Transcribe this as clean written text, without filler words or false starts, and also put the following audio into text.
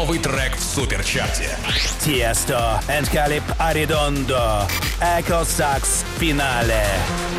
новый трек в суперчарте. Tiesto and Calip Arredondo. Echo Sax Finale.